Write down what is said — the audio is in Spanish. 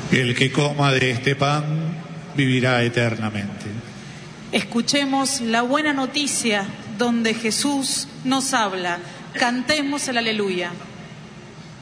El que coma de este pan vivirá eternamente. Escuchemos la buena noticia donde Jesús nos habla. Cantemos el aleluya.